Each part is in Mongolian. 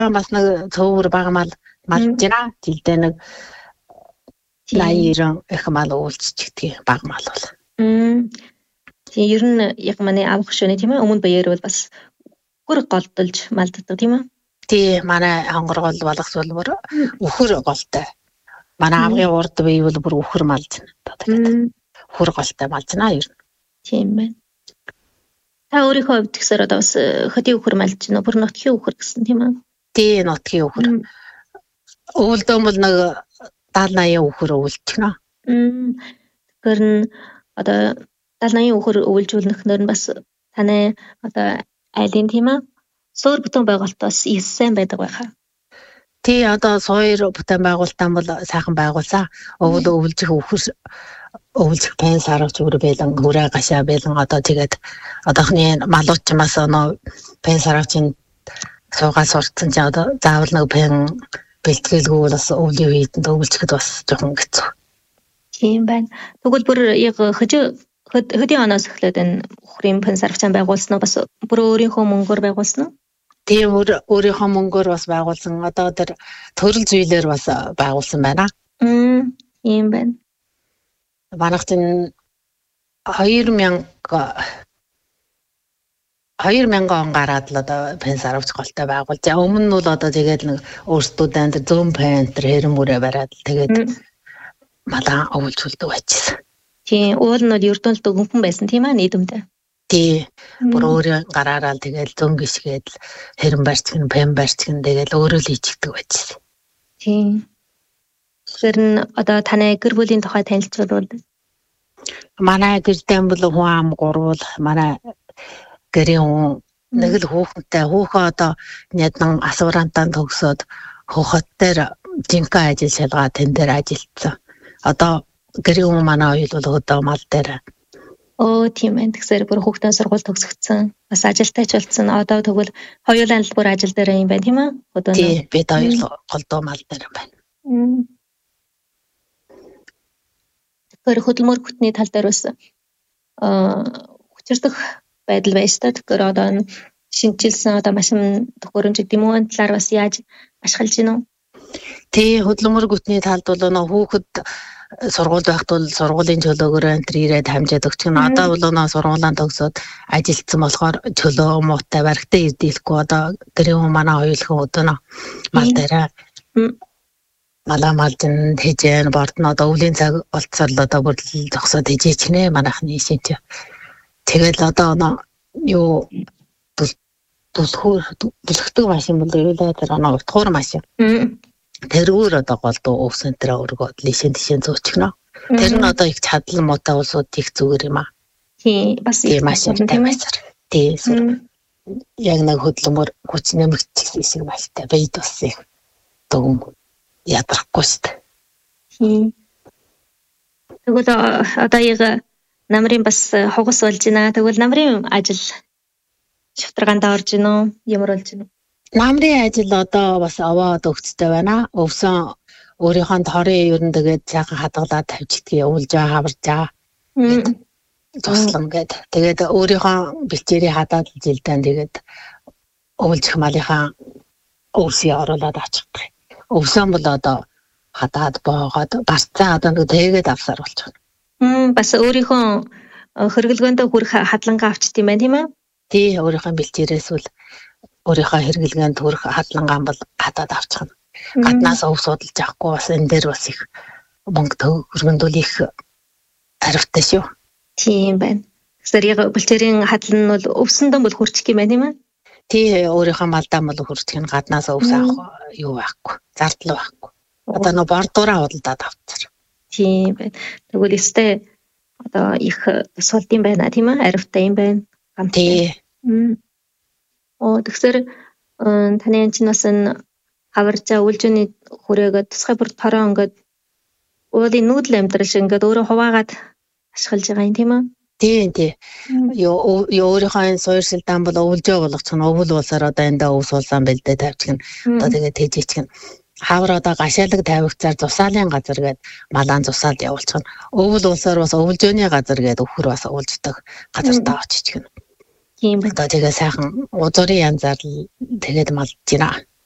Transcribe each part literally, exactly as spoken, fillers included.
бас нэг цөөвөр бага мал малжина. Жилдээ нэг лайрон их мал уулзчихдаг бага мал бол. Мм. Тийм ер нь яг манай авах шөнө тийм ээ. Өмнө баяр бол бас үхэр голдолж малддаг тийм ээ. Тий манай хонгоргол болгосвол үхэр голтой. Манай авгийн урд бие бол бүр үхэр малжна. Тэгээд үхэр голтой малжна ер нь. Тийм байна. Та өөрийнхөө хувьд гэсээр одоо бас хөдий үхэр малж байна. Бүр нутгийн үхэр гэсэн тийм ээ. Тий нутгийн үхэр. Өвөлдөө бол нэг даал наяа үхэр өвөлчихнө. Мм. Тэгэхээр нь одоо даал наяа үхэр өвөлжүүлнөхнөр нь бас таны одоо айлын тийм ээ. Суур бүтэн байгуулалтаас сайн байдаг байхаа. Тий одоо суур бүтэн байгуулалтан бол сайхан байгуулсан. Өвөл өвөлжих үхэр өвөлжих пен сарвч өөр байлан хүрээ гашаа байлан одоо тэгээд одоохны малуучмаас оноо пен сарвчин суугаа сурцсан ч одоо заавал нэг пен бэлтгэлгүй бас өвлийн үйдэнд өвөлжихэд бас жоохон хэцүү. Тийм байна. Тэгвэл бүр яг хөдөө хөдөө оноос эхлээд энэ үхрийн пен сарвчан байгуулсан уу бас бүр өөрийнхөө мөнгөөр байгуулсан уу? Тийм өөрийнхөө мөнгөөр бас байгуулсан. Одоо тэр төрөл зүйлээр бас байгуулсан байна. Мм. Тийм байна. Манайх чинь хоёр мянга хоёр мянга он гараад л одоо пен сарвч голтой байгуулж. Өмнө нь бол одоо тэгээд нэг өөрсдөө тэр зүүн пен тэр хэрэм мөрөө бариад тэгээд малаа өвөлжүүлдэг байжсэн. Тийм уул нь ердөө л дөнгөн байсан тийм ээ нийгэмдээ. Тий. Бүр өөрөө гараараа л тэгэл зөн гисгээд хэрэм барьцгэн пен барьцгэн тэгэл өөрөө л хийчихдэг байжсэн. Тийм. Тэгэхээр нь одоо таны гэр бүлийн тухай танилцуулбал манай гэрдэн бол хүн ам гурвал манай гэрийн хүн нэг л хүүхэнтэй хүүхөө одоо нядан асуурантаа төгсөөд хөхөт дээр жинхэнэ ажил шалгаа тэн дээр ажилласан. Одоо гэрийн хүн манай оюул бол өдөө мал дээр. Оо тийм ээ. Тэгэхээр бүр хүүхдийн сургууль төгсгцэн. Бас ажилтайч болсон. Одоо тэгвэл хоёулаа л бүр ажил дээр юм байна тийм ээ? Одоо тий бид хоёр голдуу мал дээр юм байна. Тэгэхээр хөдөлмөр бүтний тал дээр бас аа хүчирдэх байдал байж та. Тэгэхээр одоо шинжилсэн одоо машин төхөөрөмж гэдэг юм уу талаар бас яаж ашиглаж гинэ үү? Тий хөдөлмөр бүтний талд бол нөө хүүхэд сургууль байхад бол сургуулийн чөлөөгөөр энэ ирээд хамжаад өгч гэнэ. Одоо бол нөө сургуулаа төгсөөд ажилтсан болохоор чөлөө муутай баригтаа ирдийлэхгүй одоо гэрийн хүн манай хоёулхан өдөө нөө мал дээр малаа малжин тэжэн бортно одоо өвлийн цаг болцол одоо бүр зогсоод тэжээч нэ манайхны шинж. Тэгэл одоо нөө юу түлхүүр түлхдэг машин бол явуулаад тэр нөө утгуур машин. Тэрүүр одоо голдуу өвсөн тэр өргөд лишэн тишэн зөөчихнө. Тэр нь одоо их чадлан муутай улсууд их зүгээр юм аа. Тий бас их машинтай байсаар. Тий яг нэг хөдөлмөр хүч нэмэгдэх хэсэг байлтай байд бас их дүм ядрахгүй шүү дээ. Тий. Тэгвэл одоо яг намрын бас хугас болж байна. Тэгвэл намрын ажил шавтаргаанд орж гинөө ямар болж гинөө? Намрын ажил одоо бас аваад өгцтэй байна. Өвсөн өөрийнхөө торын ер нь тэгээд цаахан хадгалаад тавьчихдгийг уулж байгаа хаварж байгаа. Туслан гээд тэгээд өөрийнхөө бэлчээрийг хадаад жилдэн тэгээд уулжих малынхаа өвсөй оруулаад авчихдаг. Өвсөн бол одоо хадаад боогоод барцаа одоо нэг тэгээд авсаар болчихно. Мм бас өөрийнхөө хэрэглгээндээ хүрэх хадлагаа авчт юм байна тийм ээ? Тий өөрийнхөө бэлчээрээс үл өөрийнхөө хэрэглгээнд хүрэх хадлагаа бол хадаад авчихна. Гаднаас өв судалж авахгүй бас энэ дээр бас их мөнгө хөргөндөл их харивтай шүү. Тийм байна. Тэгэхээр яг бэлчээрийн хадлан нь бол өвсөндөө бол хүрчих юм байна тийм ээ? Тий өөрийнхөө малдаа бол хүрчих нь гаднаас өвс авах юу байхгүй. Зардал байхгүй. Одоо нөө бордуураа худалдаад авцар. Тийм байна. Тэгвэл өстэй одоо их тусгалд юм байна тийм ээ? Аривтай юм байна. Тий. Оо тэгэхээр таны энэ чинь бас энэ хаваржаа үлжүний хүрээгээд тусгай бүр тороо ингээд уулын нүүдэл амьдрал шиг ингээд өөрөө хуваагаад ашиглаж байгаа юм тийм ээ? Тий, тий. Ёо өөрийнхөө энэ суур сэлдэн бол өвлжөө болгочихно. Өвөл улсаар одоо эндээ өвс улаан бэлдээ тавьчихна. Одоо тэгээд тэжээчихнэ. Хавар одоо гашаалаг тавигцаар зусаалын газар гээд малаан зусаалд явуулчихна. Өвөл улсаар бас өвлжөөний газар гээд өвхөр бас уулждаг газар таа оччихна. Тийм байна. Одоо тэгээ сайхан узурын янзаар тэгээд малж байна.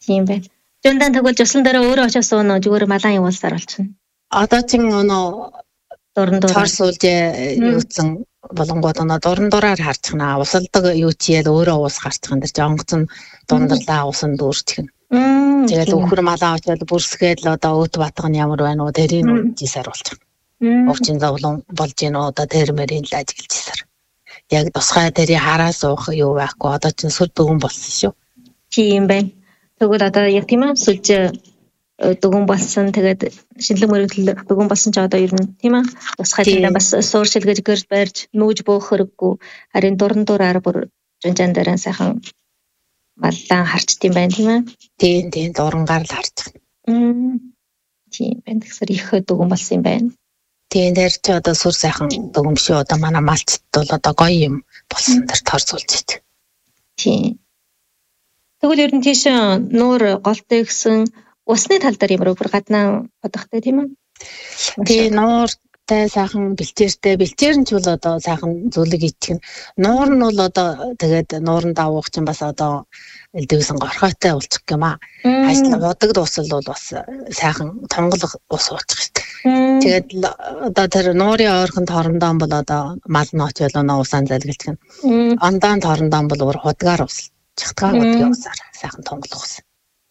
Тийм байна. Жондан тэгвэл жослон дээр өөрөө очиж суунаа зүгээр малаа явуулсаар болчихно. Одоо чинь өнөө Дуран дураа. цар суулжээ юуцсан болонгууд өнөө дуран дураар харчихна. Усалдаг юу чиэл өөрөө уус гарчихсан дэр чи онгоцон дундарлаа усан дүүрчихнэ. Тэгээд өхөр малаа очиод бүрсгээд л одоо өөт батган ямар байна уу тэрийг үжисээр болчихно. Овчин зовлон болж гин одоо тэрмэрийн л ажиглажсаар. Яг тусгай тэрийг хараа суух юу байхгүй одоо чинь сүр дөгөн болсон шүү. Тийм байна. Тэгвэл одоо яг тийм ээ сүлж дөгөн болсон тэгээд шинэлэг мөрөгдөл дөгөн болсон ч одоо ер нь тийм ээ тусгай тэрээ бас сууршилгаж гэрж барьж нүүж бөөх хэрэггүй харин дуран дураар бүр жунжан дээр сайхан маллаа харчт юм байна тийм ээ. Тийм тийм дурангаар л харж байна. Тийм байна. Тэгэхээр их дөгөн болсон юм байна. Тийм дээр ч одоо сүр сайхан дөгөн биш одоо манай малчт бол одоо гоё юм болсон дээр торцуулж ийт. Тийм. Тэгвэл ер нь тийш нуур голтой гэсэн усны тал дээр ямар бүр гаднаа бодохтой тийм үү? Тийм нууртай сайхан бэлчээртэй бэлчээр нь ч бол одоо сайхан зүлэг итгэн. Нуур нь бол одоо тэгээд нууран давуух чинь бас одоо элдвсэн горхойтой болчих юм аа. Ажил бодог дуусал бол бас сайхан тонголох ус уучих шүү дээ. Тэгээд одоо тэр нуурын ойрхон торондоо бол одоо мал нь очиод оноо усаан залгилж гэн. Ондаан торондоо бол уур худгаар ус. Чигтгаа удгийн усаар сайхан тонголох ус.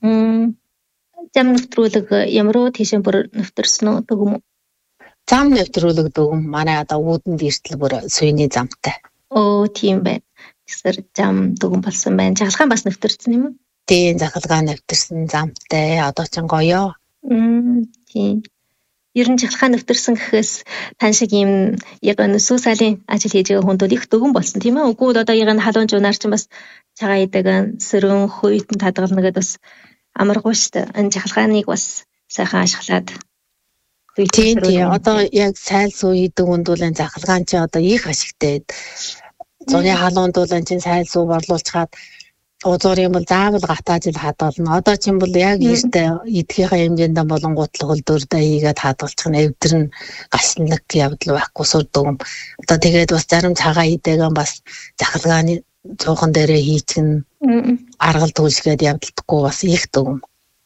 Зам нэвтрүүлэг ямаруу тийшээ бүр нэвтэрсэн үү дөгөм? Зам нэвтрүүлэг дөгөм манай одоо үүдэнд эртэл бүр суйны замтай. Оо тийм байна. Тэгсэр зам дөгөм болсон байна. Жагалгаан бас нэвтэрсэн юм уу? Тийм жагалгаан нэвтэрсэн замтай. Одоо ч гоё. Тийм. Ер нь жагалгаан нэвтэрсэн гэхээс тань шиг юм яг нөсөө салын ажил хийж байгаа хүнд их дөгөм болсон тийм ээ. Үгүй одоо яг халуун жунаар чинь бас цагаан идэг сөрөн хуйтан тадгална гэдээ бас амаргүй шүү дээ. Энэ жагалгааныг бас сайхан ашиглаад. Тийм тийм. Одоо яг сайл суу идэг хүнд бол энэ жагалгаан чи одоо их ашигтай. Зуны халуунд бол энэ чинь сайл суу борлуулчихад узуур юм бол заавал гатааж л хадгална. Одоо чинь бол яг ихтэй эдгийнхээ хэмжээндээ болонгууд л хөлдөрдөө хийгээд хадгалчих нь эвдэр нь гашлнаг явдал байхгүй сүр дөгөм. Одоо тэгээд бас зарим цагаан идээгэн бас жагалгааны цуухан дээрээ хийчихнэ. Аргал түлшгээд явдалдаггүй бас их дөгөм.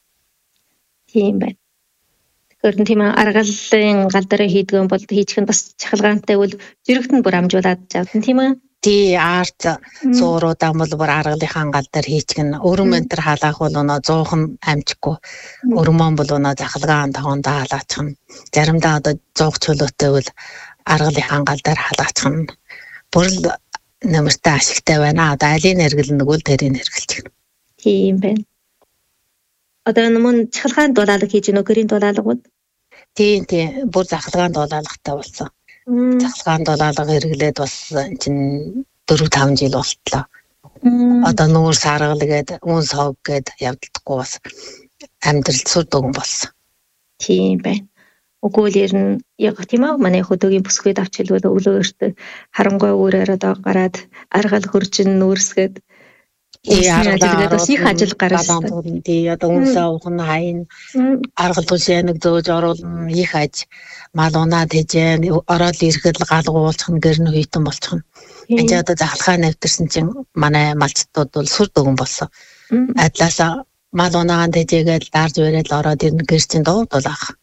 Тийм байна. Тэгэхээр тийм аргалын гал дээр хийдгэн бол хийчих нь бас жагалгаантай бол зэрэгт нь бүр амжуулаад явдсан тийм ээ. Тий арт сууруудаа бол бүр аргалынхаа гал дээр хийчихнэ. Өрөн ментер халаах бол өнөө зуухан амжихгүй. Өрмөн бол өнөө жагалгаан тавандаа халаачихна. Заримдаа одоо зуух чөлөөтэй бол аргалынхаа гал дээр халаачихна. Бүр л нэмэртэй ашигтай байна. Одоо алийг нэргэлнэг бол тэрийг нэргэлчих. Тийм байна. Одоо нэмэн жагалгаан дулаалга хийж гэнэ гэрийн дулаалгууд. Тийм тийм бүр жагалгаан дулаалгатай болсон. Жагалгаан дулаалга хэрэглээд бас чинь дөрөв таван жил болтлоо. Одоо нүүр саргал гээд үн сог гээд явдалдаггүй бас амьдрал сүр дөгөн болсон. Тийм байна. Үгүй л ер нь яг тийм аа манай хөдөөгийн бүсгүйд авч хэлбэл өглөө өртөө харангуй өөрөөр одоо гараад аргал хөржин нүүрсгээд яагаад бас их ажил гарсан. Тий одоо үнсээ ухна хайн аргал түлшээнэг зөөж оруулна их аж мал унаад хэжээ ороод ирэхэд л галгуулчих нь гэрн хүйтэн болчих нь. Энд одоо жагалгаан нэвтэрсэн чинь манай малчтууд бол сүр дөгөн болсон. Адлаасаа мал унаагаан тэжээгээл дарж бариад ороод ирнэ гэр чинь дуудуулах.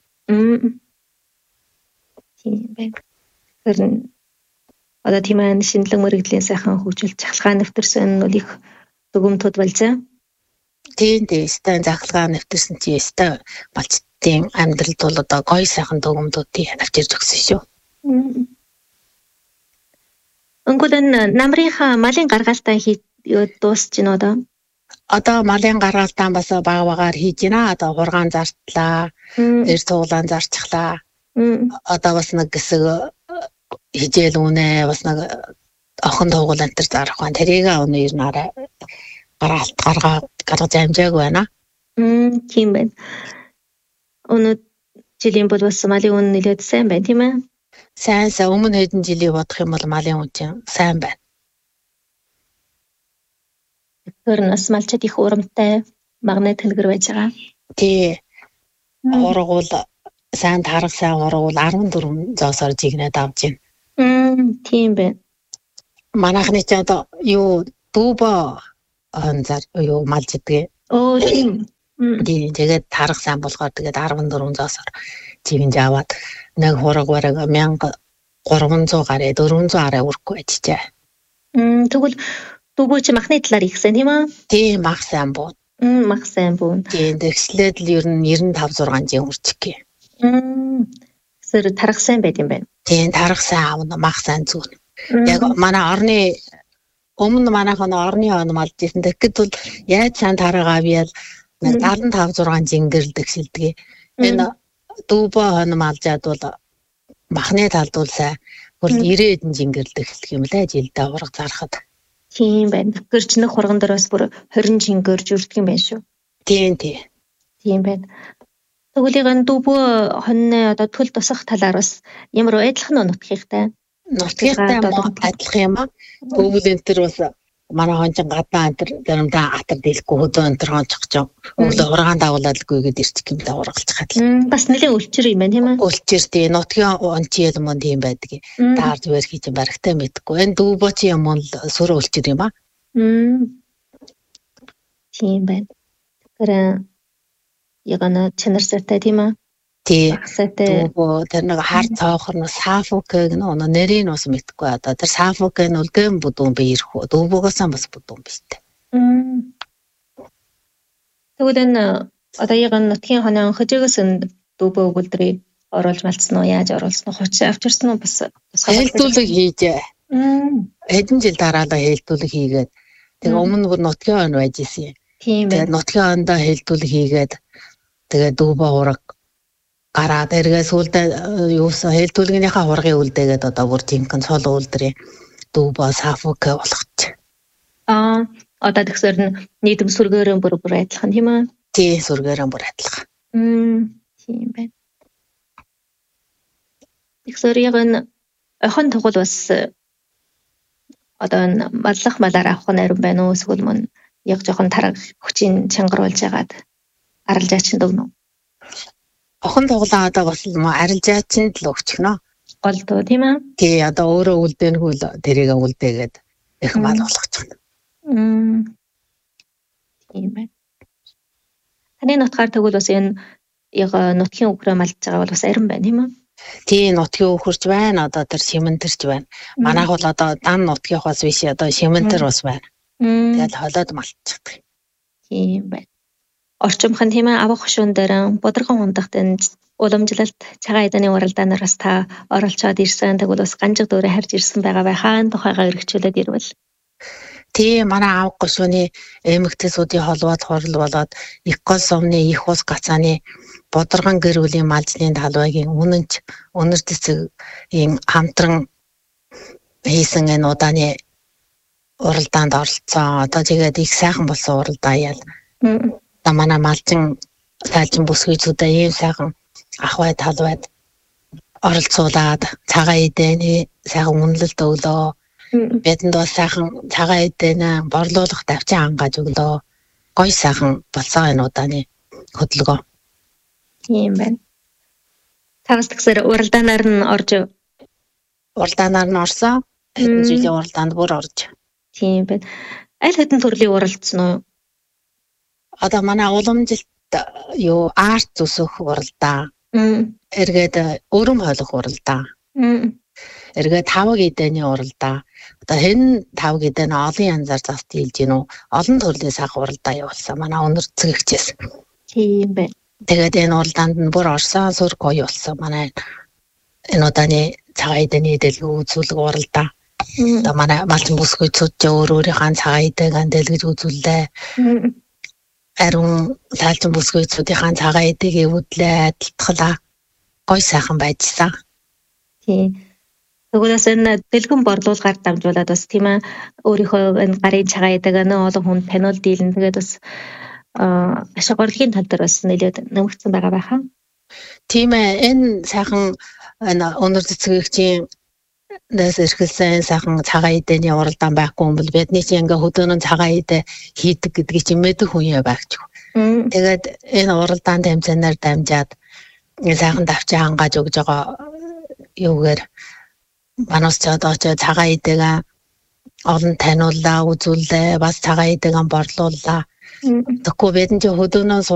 Тийм байна. Тэр одоо тийм аа шинэлэг мөрөгдлийн сайхан хөгжил жагалгаан нэвтэрсэн нь бол их дөгөмтүүд болжээ. Тийм тийм стан жагалгаан нэвтэрсэн чи стан малчтын амьдралд бол одоо гоё сайхан дөгөмтүүдийг авчирж өгсөн шүү. Өнгөлн намрынхаа малын гаргаалтаа хий дуусч гин одоо. Одоо малын гаргаалтаа бас бага багаар хийж гинэ. Одоо хургаан зартлаа, эр цуглаан зарчихлаа. Одоо бас нэг хэсэг хижээл үнэ бас нэг охин тугуул антер зарах байна. Тэрийг өнөө ер нь арай гаргаалт гаргаа гаргаж амжааг байна. Мм тийм байна. Өнөө жилийн бол бас малын үн нэлээд сайн байна тийм ээ. Сайн сайн өмнө хэдэн жилийн бодох юм бол малын үн чинь сайн байна. Тэр нас малчад их урамтай магнит хэлгэр байж байгаа. Тий. Ургуул сайн тарах сайн ургуул арван дөрвөн зоосоор жигнээд авч байна. Мм тийм байна. Манайхны ч одоо юу дүүбо анзар юу малж идгээ. Оо тийм. Тийм тэгээд тарах сайн болохоор тэгээд арван дөрвөн зоосоор чигэнж аваад нэг хураг бараг мянга гурван зуун гараа дөрвөн зуун гараа өрөхгүй ажижээ. Мм тэгвэл дүүбөө чи махны талаар ихсэн тийм үү? Тийм мах сайн буу. Мм мах сайн буу. Тийм тэгслээд л ер нь девяносто пять шесть жин үрчгий. Мм сэр тарах сайн байт юм байна. Тийм тарах сайн аавна мах сайн зүүн. Яг манай орны өмнө манайхан орны он малж исэн. Тэгэхэд бол яаж сайн тараг авъял нэг seventy-five шесть жингэрл тэгшилдэг. Энэ дүүбөө хон малжаад бол махны талд бол сайн бүр ninety жингэрл тэгшилдэг юм лээ жилдээ ураг зарахад. Тийм байна. Тэгэхээр ч нэг хурган дээрээс бүр twenty жингэрж үрдэг юм байна шүү. Тийм тийм. Тийм байна. Тэгвэл энэ дүүбөө хоньны одоо төл тусах талаар бас ямар адилхан нутгийнхтай. Нутгийнхтай адилах юм аа. Өвөл энэ төр бас манай хончин гадаа энэ төр заримдаа атар дийлэхгүй хөдөө энэ төр хончих ч өвлө ургаан дагуулалгүй гээд ирчих юм да ургалж хадл. Бас нэлийн өлчир юм байна тийм үү? Өлчир тий нутгийн ончил юм тийм байдаг. Даар зүгээр хийж барагтай мэдгүй. Энэ дүүбөө чи юм л сүр өлчир юм аа. Тийм байна. Тэгэхээр ягана чанар сайтай тийм үү? Тий. Дүүбөө тэр нэг хар цаохор нь сафукэг нөө нэрийг нь бас мэдгүй одоо тэр сафукэг нь үлгэн будуун би ирэх үү дүүбөөс бас будуун биш тэ. Тэгвэл энэ одоо яган нутгийн хоноо хожигоос энэ дүүбөө өгүүлдрийг оруулж малцсан уу яаж оруулсан уу хуч авч ирсэн уу бас хэлтүүлэг хийжээ. Хэдэн жил дараалал хэлтүүлэг хийгээд тэгээ өмнө бүр нутгийн хон байж исэн. Тийм ээ. Нутгийн хондоо хэлтүүлэг хийгээд тэгээ дүүбөө ураг гараад эргээ сүлдээ юусан хэлтүүлгийнхаа хургын үлдээгээд одоо бүр жинхэнэ цол үлдрээ дүүбөө сафукэ болгоч. Аа одоо тэгсэр нь нийтэм сүргээрэн бүр бүр адилхан тийм үү? Тий сүргээрэн бүр адилхан. Мм тийм байна. Тэгсэр яг энэ охин тугал бас одоо маллах малаар авах нь арим байна уу эсвэл мөн яг жоохон тараг хүчийн чангаруулж ягаад арилжаачин дөвнө. Охин тоглоо одоо бас арилжаачин л өгчихнө. Гол дөө тийм ээ. Тий одоо өөрөө үлдээнгүй л тэрийг үлдээгээд их мал болгочихно. Мм. Тийм байна. Таны нутгаар тэгвэл бас энэ яг нутгийн өвгөрөө малж байгаа бол бас арим байна тийм үү? Тий нутгийн өвгөрч байна одоо тэр шимэнтэрч байна. Манайх бол одоо дан нутгийнх бас биш одоо шимэнтэр бас байна. Тэгэл холоод малчихдаг. Тийм байна. Орчимхан тийм ээ авах шуун дээр бодрогон хундахт энэ уламжлалт цагаан эдэний уралдаанаар бас та оролцоод ирсэн. Тэгвэл бас ганжиг дөрөөр харж ирсэн байгаа бай хаан тухайгаа эргчүүлээд ирвэл. Тий манай авах гушууны эмэгтэйсүүдийн холбоод хурал болоод их гол сумны их ус гацааны бодрогон гэр бүлийн малжлын талбайгийн үнэнч өнөр цэцгийн хамтран хийсэн энэ удааны уралдаанд оролцсон. Одоо тэгээд их сайхан болсон уралдаа яал. Одоо манай малчин тайлчин бүсгүйчүүдээ ийм сайхан ахвай талбайд оролцуулаад цагаан эдэний сайхан үнэлэлт өглөө. Бидэнд бас сайхан цагаан эдэнэ борлуулах давчин ангааж өглөө. Гой сайхан болсон энэ удааны хөдөлгөөн. Тийм байна. Тавс тэгсэр уралдаанаар нь орж уралдаанаар нь орсон. Хэдэн жилийн уралдаанд бүр орж. Тийм байна. Аль хэдэн төрлийн уралдсан уу? Одоо манай уламжилт юу арт зүсөх уралдаа. Эргээд өрөм хойлох уралдаа. Эргээд тавг эдэний уралдаа. Одоо хэн тавг эдэн олон янзаар завт хийлж гинүү. Олон төрлийн сах уралдаа явуулсан. Манай өнөр цэгчээс. Тийм байна. Тэгээд энэ уралдаанд нь бүр орсон сүр гоё болсон. Манай энэ удааны цагаан эдэний дэлгүү үзүүлэг уралдаа. Одоо манай малчин бүсгүйчүүд ч өөр өөрийнхөө цагаан эдэг дэлгэж үзүүллээ. Ариун тайлчин бүсгүйчүүдийн цагаан эдэг эвдлээ адилтгалаа. Гой сайхан байжсан. Тийм. Тэгвэл бас энэ дэлгэн борлуулгаар дамжуулаад бас тийм ээ өөрийнхөө энэ гарын цагаан эдэг нөө олон хүнд таниул дийлэн тэгээд бас ашиг орлогын тал дээр бас нэлээд нэмэгдсэн байгаа байхаа. Тийм ээ энэ сайхан энэ өнөр цэцгэгчийн дэс эрхэлсэн сайхан цагаан эдэний уралдаан байхгүй юм бол бидний чинь ингээ хөдөөнөө цагаан эдэ хийдэг гэдгийг чи мэдэх хүн яа багч. Тэгээд энэ уралдаан тэмцээнээр дамжаад сайхан давчаа хангааж өгж байгаа юугээр манус ч одоо ч цагаан эдэгээ олон таниуллаа үзүүллээ бас цагаан эдэгээ борлууллаа. Тэгэхгүй бидэн чи хөдөөнөө